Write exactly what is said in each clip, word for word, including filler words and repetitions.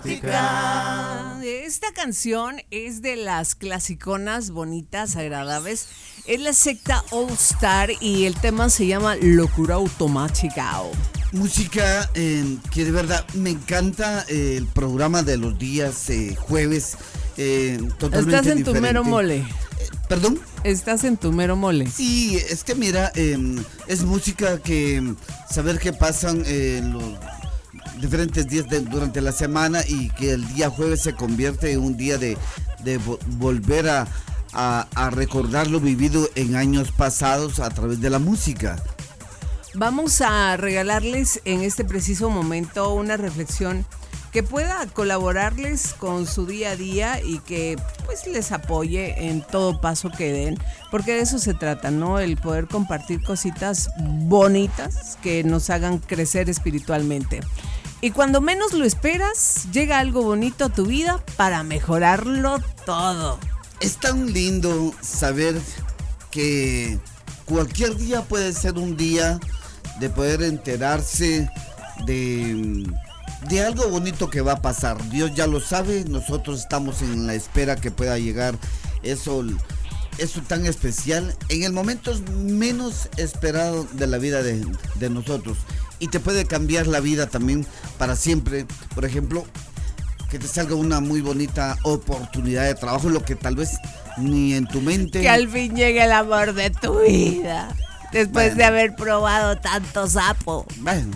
Esta canción es de las clasiconas bonitas, agradables. Es la secta All Star y el tema se llama Locura Automática. Música eh, que de verdad me encanta, eh, el programa de los días eh, jueves. Eh, totalmente Estás en diferente. tu mero mole. Eh, ¿Perdón? Estás en tu mero mole. Sí, es que mira, eh, es música que saber qué pasan eh, los diferentes días de, durante la semana y que el día jueves se convierte en un día de, de vo- volver a, a, a recordar lo vivido en años pasados a través de la música. Vamos a regalarles en este preciso momento una reflexión que pueda colaborarles con su día a día y que pues les apoye en todo paso que den, porque de eso se trata, ¿no? El poder compartir cositas bonitas que nos hagan crecer espiritualmente. Y cuando menos lo esperas, llega algo bonito a tu vida para mejorarlo todo. Es tan lindo saber que cualquier día puede ser un día de poder enterarse de, de algo bonito que va a pasar. Dios ya lo sabe, nosotros estamos en la espera que pueda llegar eso, eso tan especial en el momento menos esperado de la vida de, de nosotros. Y te puede cambiar la vida también para siempre. Por ejemplo, que te salga una muy bonita oportunidad de trabajo, lo que tal vez ni en tu mente. Que al fin llegue el amor de tu vida, después Bueno. de haber probado tanto sapo. Bueno,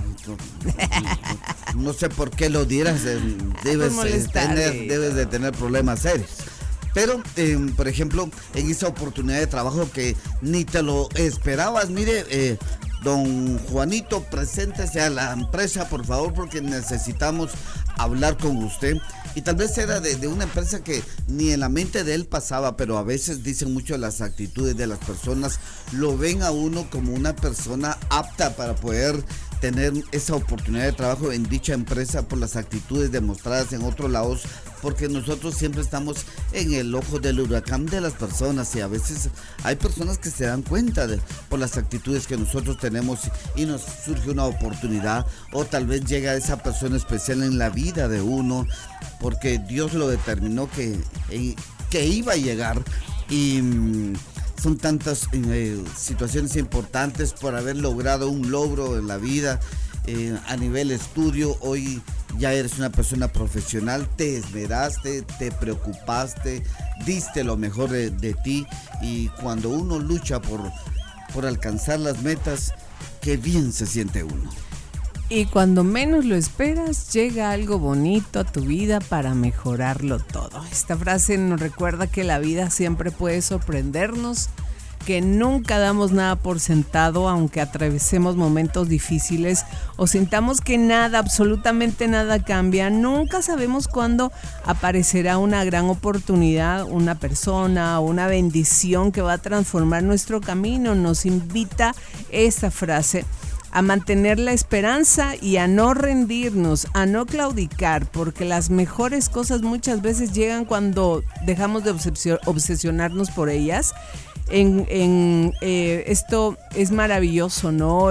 no, no sé por qué lo dirás, eh, debes, Por eh, molestarle. tener, debes de tener problemas serios. Pero, eh, por ejemplo, en esa oportunidad de trabajo que ni te lo esperabas, mire, eh, don Juanito, preséntese a la empresa, por favor, porque necesitamos hablar con usted. Y tal vez era de, de una empresa que ni en la mente de él pasaba, pero a veces dicen mucho las actitudes de las personas, lo ven a uno como una persona apta para poder tener esa oportunidad de trabajo en dicha empresa por las actitudes demostradas en otros lados, porque nosotros siempre estamos en el ojo del huracán de las personas y a veces hay personas que se dan cuenta de, por las actitudes que nosotros tenemos y nos surge una oportunidad o tal vez llega esa persona especial en la vida de uno porque Dios lo determinó que, que iba a llegar y mm, son tantas eh, situaciones importantes por haber logrado un logro en la vida eh, a nivel estudio. Hoy ya eres una persona profesional, te esmeraste, te preocupaste, diste lo mejor de, de ti y cuando uno lucha por, por alcanzar las metas, qué bien se siente uno. Y cuando menos lo esperas, llega algo bonito a tu vida para mejorarlo todo. Esta frase nos recuerda que la vida siempre puede sorprendernos, que nunca damos nada por sentado, aunque atravesemos momentos difíciles o sintamos que nada, absolutamente nada cambia. Nunca sabemos cuándo aparecerá una gran oportunidad, una persona, una bendición que va a transformar nuestro camino. Nos invita esta frase a mantener la esperanza y a no rendirnos, a no claudicar, porque las mejores cosas muchas veces llegan cuando dejamos de obsesio- obsesionarnos por ellas. En, en eh, esto es maravilloso, ¿no?